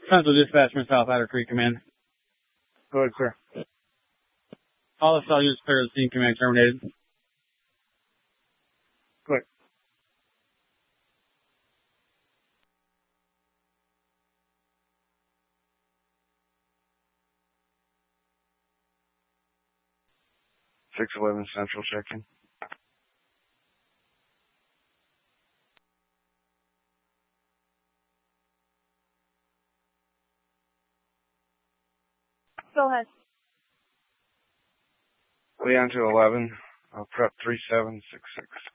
Central Dispatch from South Hatter Creek Command. Go ahead, clear. All the cell units clear of the scene. Command terminated. Go ahead. (611) Central check-in. Go ahead. Leon to 11, prep 3766.